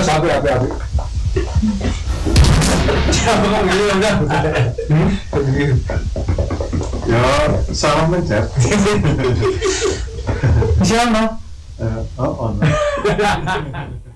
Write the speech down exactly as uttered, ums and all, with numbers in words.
api api api. Siapa kamu gini udah? Hmm? Ya, salah mencet. Siapa? Eh, oh, on.